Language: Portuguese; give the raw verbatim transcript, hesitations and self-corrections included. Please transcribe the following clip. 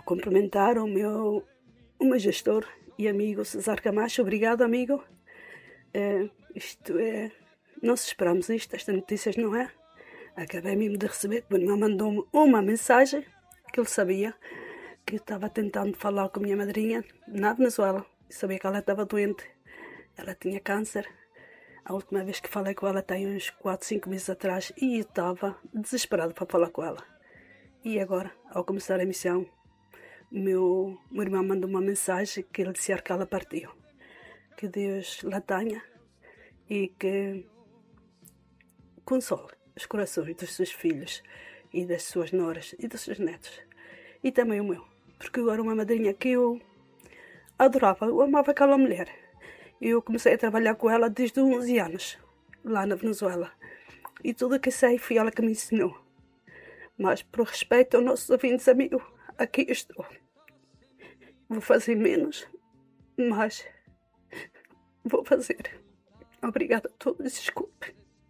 cumprimentar o meu, o meu gestor e amigo César Camacho. Obrigado, amigo. É, isto é... Nós esperamos isto, estas notícias, não é? Acabei mesmo de receber, o meu irmão mandou-me uma mensagem que ele sabia que eu estava tentando falar com a minha madrinha na Venezuela. Eu sabia que ela estava doente, ela tinha câncer. A última vez que falei com ela tem uns quatro, cinco meses atrás e eu estava desesperado para falar com ela. E agora, ao começar a missão, meu, meu irmão mandou uma mensagem que ele disse que ela partiu. Que Deus la tenha e que console os corações dos seus filhos e das suas noras e dos seus netos. E também o meu, porque eu era uma madrinha que eu adorava, eu amava aquela mulher. Eu comecei a trabalhar com ela desde os onze anos, lá na Venezuela. E tudo o que sei foi ela que me ensinou. Mas por respeito aos nossos ouvintes, amigo, aqui estou. Vou fazer menos, mas vou fazer. Obrigada a todos, desculpe.